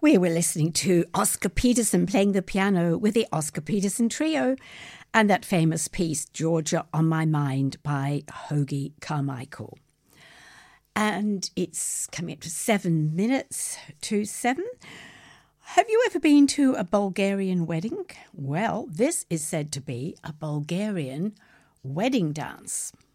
We were listening to Oscar Peterson playing the piano with the Oscar Peterson Trio and that famous piece, Georgia on My Mind by Hoagy Carmichael. And it's coming up to 7 minutes to 7. Have you ever been to a Bulgarian wedding? Well, this is said to be a Bulgarian wedding dance.